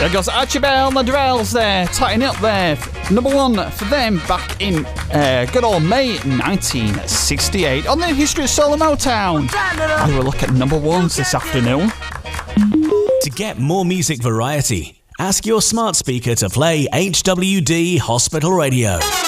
There goes Archie Bell and the Drells there, tighten up there. Number one for them back in good old May 1968 on the History of Soul and Motown. And we'll look at number ones this afternoon. To get more music variety, ask your smart speaker to play HWD Hospital Radio.